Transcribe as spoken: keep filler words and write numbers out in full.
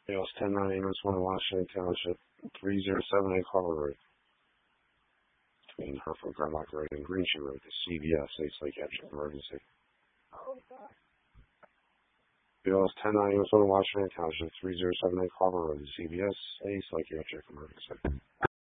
A L S ten nine ambulance one, Washington Township, three zero seven eight Harbor Road. Between Hereford, Grimlock Road and Greenshore Road, the C V S, a psychiatric emergency. A L S ten nine ambulance one, Washington Township, three zero seven eight Harbor Road, the C V S, a psychiatric emergency.